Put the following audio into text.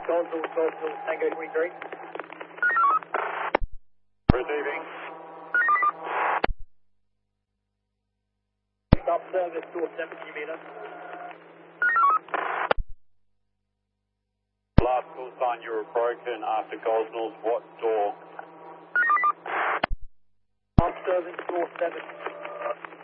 Gosnell, Tango 23. Receiving. Stop service, door 70 meter. Last call sign, you were broken after Gosnell's. What door? Stop service, door 7.